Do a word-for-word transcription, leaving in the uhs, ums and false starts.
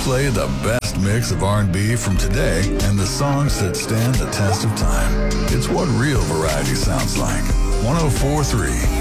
play the best mix of R and B from today and the songs that stand the test of time. It's what real variety sounds like. one oh four point three